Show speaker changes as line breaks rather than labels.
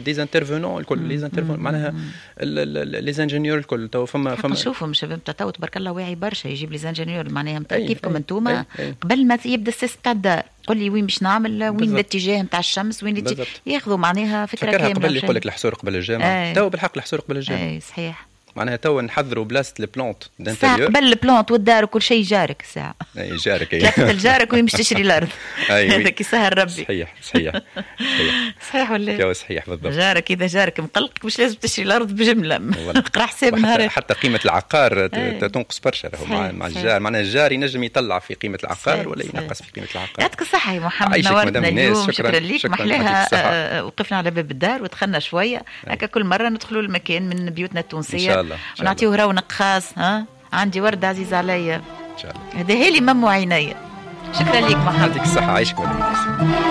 ديزانترفونون الكل ليزانترفونون معناها ليزانجينيور الكل تو فما
نشوفهم شباب تاع تبارك الله واعي برشا يجيب ليزانجينيور معناها كيفكم انتوما قبل ما يبدا السيستم تاع الدار قل لي وين باش نعمل وين الاتجاه نتاع الشمس وين ياخذوا معناها فكره كامله.
قبل يقول لك الحصور قبل الجامعه تو بالحق الحصور قبل الجامعه.
اي صحيح
معناها تو نحضروا بلاصه البلانت دانتيريور
قبل البلانت والدار وكل شيء جارك ساعه.
اي جارك اي
تلقى الجارك وين باش تشري الارض. هذا كي سهل ربي. صحيح ولا
صحيح بالضبط.
جارك اذا جارك مقلقك مش لازم تشري الارض بجمله. اقرا حساب نهار
حتى قيمه العقار تنقص برشا مع الجار معناها الجار ينجم يطلع في قيمه العقار ولا ينقص في قيمه العقار.
يعطيك الصحه يا محمد نورتنا اليوم. شكرا ليك محلاها وقفنا على باب الدار ودخلنا شويه هكا كل مره ندخلوا المكان من بيوتنا التونسيه ونعطيوه رونق خاص. عندي ورد عزيز عليا ان شاء الله هذا هي لي ممو عينيا. شكرا لك محمد.
يعطيك الصحه عايشك.